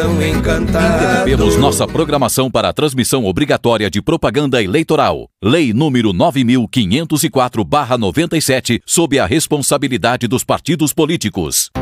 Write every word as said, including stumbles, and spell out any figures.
Interrompemos nossa programação para a transmissão obrigatória de propaganda eleitoral. Lei número nove mil quinhentos e quatro barra noventa e sete, sob a responsabilidade dos partidos políticos.